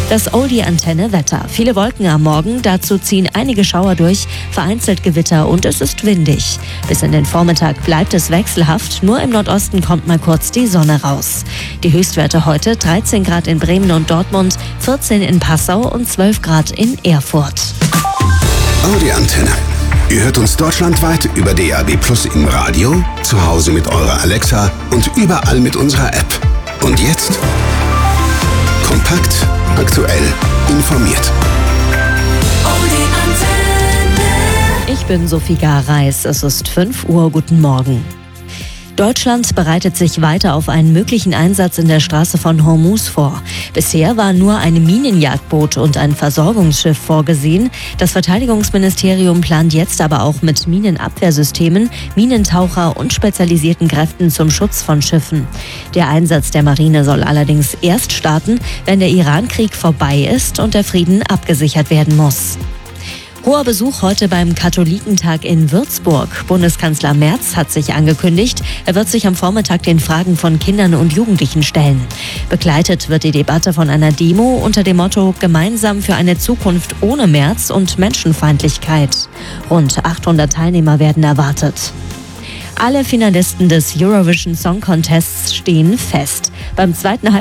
Das Oldie-Antenne-Wetter. Viele Wolken am Morgen, dazu ziehen einige Schauer durch, vereinzelt Gewitter und es ist windig. Bis in den Vormittag bleibt es wechselhaft, nur im Nordosten kommt mal kurz die Sonne raus. Die Höchstwerte heute 13 Grad in Bremen und Dortmund, 14 in Passau und 12 Grad in Erfurt. Audi-Antenne. Ihr hört uns deutschlandweit über DAB+ im Radio, zu Hause mit eurer Alexa und überall mit unserer App. Und jetzt kompakt, aktuell, informiert. Ich bin Sophie Gar-Reis. Es ist 5 Uhr. Guten Morgen. Deutschland bereitet sich weiter auf einen möglichen Einsatz in der Straße von Hormuz vor. Bisher war nur ein Minenjagdboot und ein Versorgungsschiff vorgesehen. Das Verteidigungsministerium plant jetzt aber auch mit Minenabwehrsystemen, Minentaucher und spezialisierten Kräften zum Schutz von Schiffen. Der Einsatz der Marine soll allerdings erst starten, wenn der Iran-Krieg vorbei ist und der Frieden abgesichert werden muss. Hoher Besuch heute beim Katholikentag in Würzburg. Bundeskanzler Merz hat sich angekündigt, er wird sich am Vormittag den Fragen von Kindern und Jugendlichen stellen. Begleitet wird die Debatte von einer Demo unter dem Motto Gemeinsam für eine Zukunft ohne Merz und Menschenfeindlichkeit. Rund 800 Teilnehmer werden erwartet. Alle Finalisten des Eurovision Song Contests stehen fest. Beim zweiten